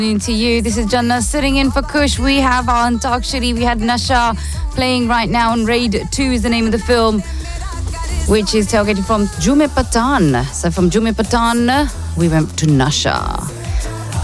To you, this is Jannah sitting in for Kush. We have our Antakshari. We had Nasha playing right now on Raid 2 is the name of the film, which is tailgating from Jume Patan. So from Jume Patan, we went to Nasha.